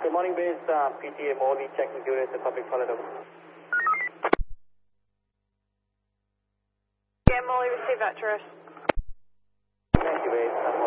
Good morning, base. PTA Morley checking units at public toilet. Yeah, Molly, receive that, tourist. Thank you, base.